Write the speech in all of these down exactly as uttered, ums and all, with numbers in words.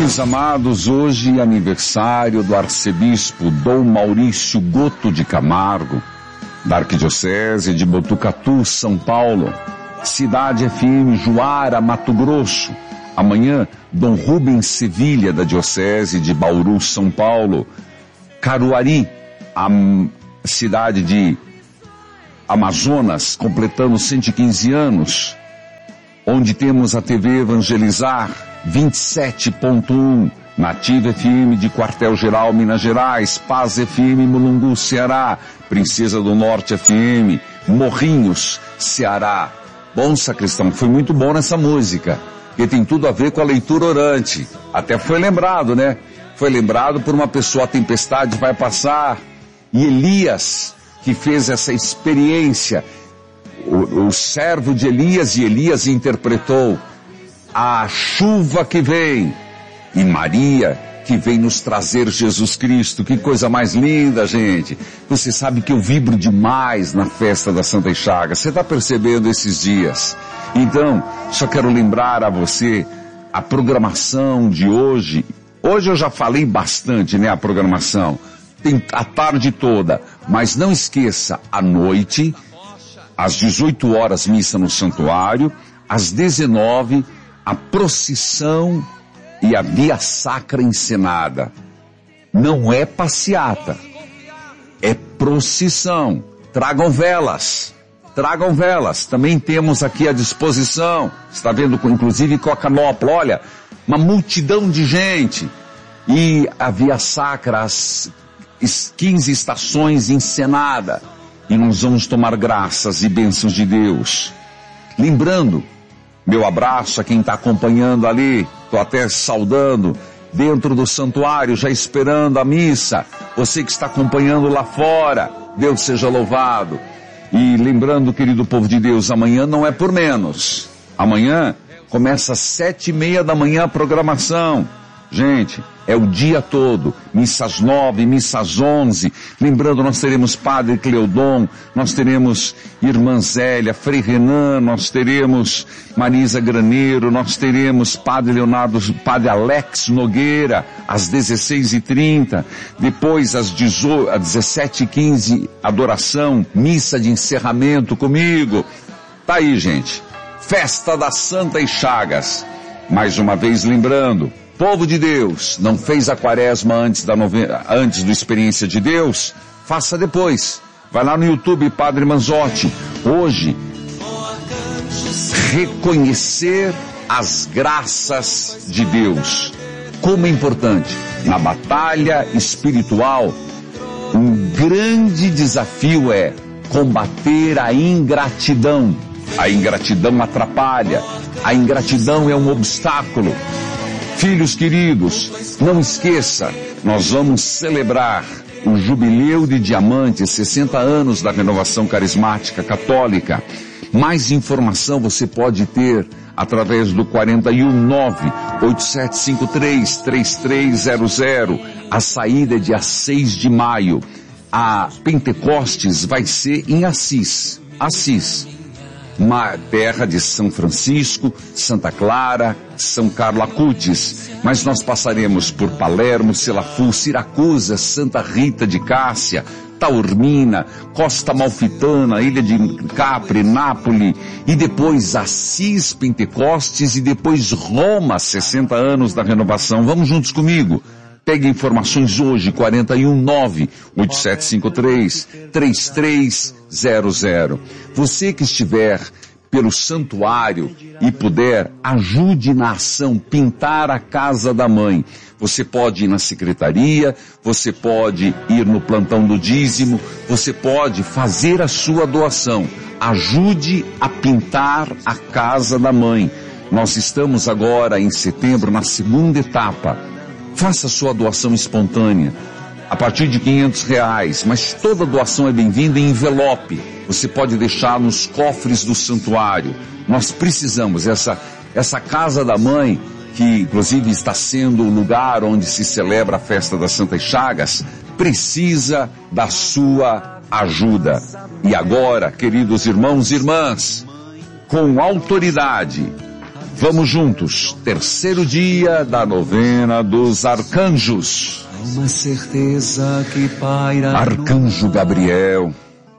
Meus amados, hoje é aniversário do arcebispo Dom Maurício Goto de Camargo, da Arquidiocese de Botucatu, São Paulo. Cidade F M Juara, Mato Grosso. Amanhã, Dom Rubens Sevilha, da Diocese de Bauru, São Paulo. Caruari, a cidade de Amazonas, completando cento e quinze anos, onde temos a T V Evangelizar vinte e sete ponto um, Nativa F M de Quartel Geral, Minas Gerais, Paz F M Mulungu, Ceará, Princesa do Norte F M, Morrinhos, Ceará. Bom, sacristão, foi muito bom nessa música, que tem tudo a ver com a leitura orante. Até foi lembrado, né? Foi lembrado por uma pessoa, a tempestade vai passar, e Elias, que fez essa experiência, o, o servo de Elias, e Elias interpretou a chuva que vem, e Maria, que vem nos trazer Jesus Cristo. Que coisa mais linda, gente. Você sabe que eu vibro demais na festa da Santa Chagas. Você está percebendo esses dias? Então, só quero lembrar a você a programação de hoje. Hoje eu já falei bastante, né, a programação. Tem a tarde toda, mas não esqueça, à noite, às dezoito horas, missa no santuário, às dezenove, a procissão e a via sacra encenada. Não é passeata, é procissão. Tragam velas, tragam velas. Também temos aqui à disposição, está vendo, inclusive com a canopla, olha, uma multidão de gente. E a via sacra, as quinze estações encenada. E nós vamos tomar graças e bênçãos de Deus. Lembrando, meu abraço a quem está acompanhando ali, estou até saudando, dentro do santuário, já esperando a missa. Você que está acompanhando lá fora, Deus seja louvado. E lembrando, querido povo de Deus, amanhã não é por menos. Amanhã começa às sete e meia da manhã a programação. Gente, é o dia todo, missas nove, missas onze, lembrando, nós teremos Padre Cleodon, nós teremos Irmã Zélia, Frei Renan, nós teremos Marisa Graneiro, nós teremos Padre Leonardo, Padre Alex Nogueira, às dezesseis e trinta, depois às dezessete e quinze, adoração, missa de encerramento comigo. Tá aí, gente, festa da Santa Chagas. Mais uma vez lembrando, povo de Deus, não fez a quaresma antes da novena, antes do Experiência de Deus? Faça depois. Vai lá no YouTube, Padre Manzotti. Hoje, reconhecer as graças de Deus. Como é importante. Na batalha espiritual, um grande desafio é combater a ingratidão. A ingratidão atrapalha. A ingratidão é um obstáculo. Filhos queridos, não esqueça, nós vamos celebrar o Jubileu de Diamante, sessenta anos da Renovação Carismática Católica. Mais informação você pode ter através do quarenta e um, nove, oito sete cinco três, três três zero zero. A saída é dia seis de maio. A Pentecostes vai ser em Assis. Assis. Uma terra de São Francisco, Santa Clara, São Carlo Acutis, mas nós passaremos por Palermo, Selafu, Siracusa, Santa Rita de Cássia, Taormina, Costa Amalfitana, Ilha de Capri, Nápoles, e depois Assis, Pentecostes, e depois Roma, sessenta anos da renovação. Vamos juntos comigo? Pegue informações hoje, quarenta e um, nove, oito sete cinco três, três três zero zero. Você que estiver pelo santuário e puder, ajude na ação, pintar a casa da mãe. Você pode ir na secretaria, você pode ir no plantão do dízimo, você pode fazer a sua doação. Ajude a pintar a casa da mãe. Nós estamos agora em setembro na segunda etapa. Faça sua doação espontânea, a partir de quinhentos reais, mas toda doação é bem-vinda em envelope. Você pode deixar nos cofres do santuário. Nós precisamos, essa, essa casa da mãe, que inclusive está sendo o lugar onde se celebra a festa das Santas Chagas, precisa da sua ajuda. E agora, queridos irmãos e irmãs, com autoridade, Vamos juntos, terceiro dia da novena dos arcanjos. Uma certeza que paira. Arcanjo Gabriel,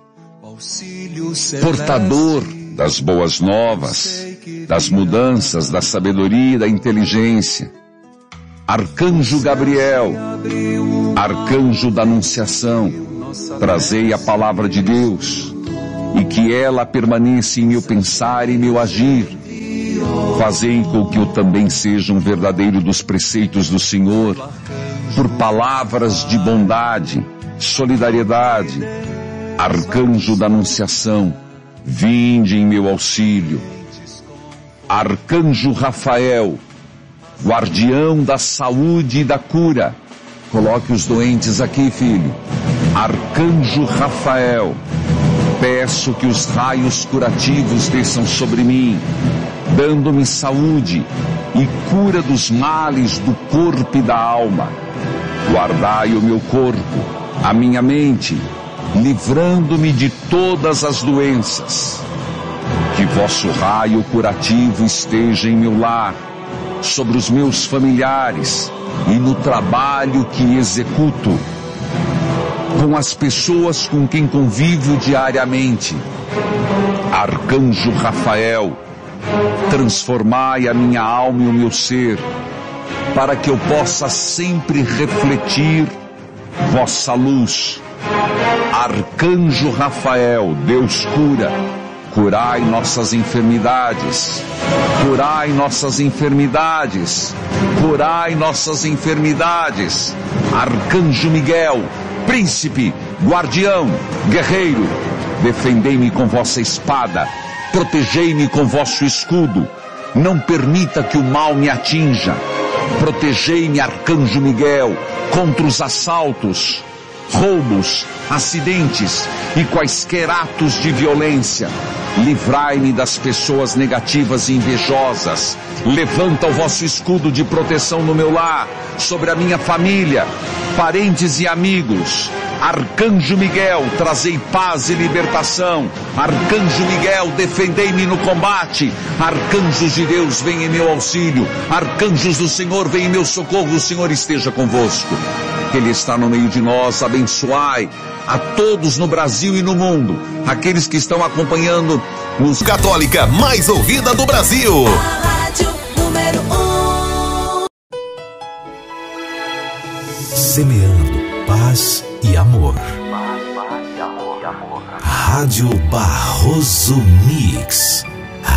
portador das boas novas, das mudanças, da sabedoria e da inteligência. Arcanjo Gabriel, arcanjo da anunciação, trazei a palavra de Deus e que ela permaneça em meu pensar e meu agir. Fazei com que eu também seja um verdadeiro dos preceitos do Senhor, por palavras de bondade, solidariedade. Arcanjo da anunciação, vinde em meu auxílio. Arcanjo Rafael, guardião da saúde e da cura. Coloque os doentes aqui, filho. Arcanjo Rafael, peço que os raios curativos desçam sobre mim, dando-me saúde e cura dos males do corpo e da alma. Guardai o meu corpo, a minha mente, livrando-me de todas as doenças. Que vosso raio curativo esteja em meu lar, sobre os meus familiares e no trabalho que executo, com as pessoas com quem convivo diariamente. Arcanjo Rafael, transformai a minha alma e o meu ser, para que eu possa sempre refletir vossa luz. Arcanjo Rafael, Deus cura, curai nossas enfermidades, curai nossas enfermidades, curai nossas enfermidades. Arcanjo Miguel, príncipe, guardião, guerreiro, defendei-me com vossa espada, protegei-me com vosso escudo, não permita que o mal me atinja. Protegei-me, Arcanjo Miguel, contra os assaltos, roubos, acidentes e quaisquer atos de violência. Livrai-me das pessoas negativas e invejosas. Levanta o vosso escudo de proteção no meu lar, sobre a minha família, parentes e amigos. Arcanjo Miguel, trazei paz e libertação. Arcanjo Miguel, defendei-me no combate. Arcanjos de Deus, vem em meu auxílio. Arcanjos do Senhor, vem em meu socorro. O Senhor esteja convosco. Ele está no meio de nós. Abençoai a todos no Brasil e no mundo, aqueles que estão acompanhando nos... Católica mais ouvida do Brasil. A rádio número um. Semeando paz e amor. Rádio Barroso Mix.